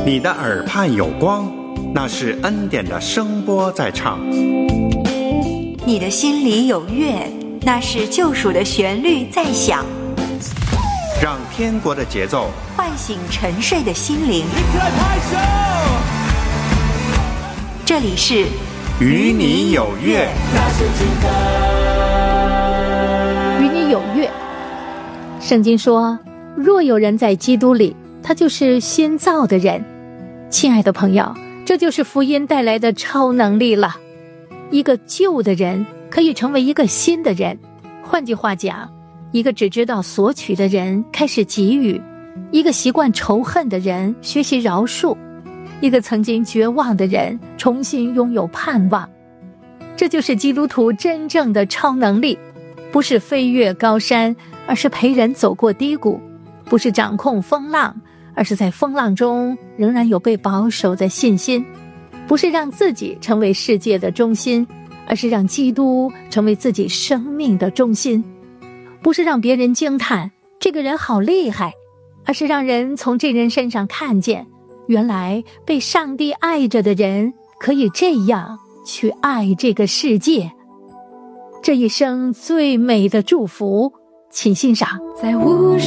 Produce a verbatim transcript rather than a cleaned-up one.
你的耳畔有光，那是恩典的声波在唱。 你的心里有乐，那是救赎的旋律在响。 让天国的节奏唤醒沉睡的心灵。这里是与你有约。 与你有约。圣经说，若有人在基督里，他就是新造的人。亲爱的朋友，这就是福音带来的超能力了。一个旧的人可以成为一个新的人，换句话讲，一个只知道索取的人开始给予，一个习惯仇恨的人学习饶恕，一个曾经绝望的人重新拥有盼望。这就是基督徒真正的超能力，不是飞越高山，而是陪人走过低谷；不是掌控风浪，而是在风浪中仍然有被保守的信心；不是让自己成为世界的中心，而是让基督成为自己生命的中心；不是让别人惊叹这个人好厉害，而是让人从这人身上看见，原来被上帝爱着的人可以这样去爱这个世界。这一生最美的祝福，请欣赏。 在无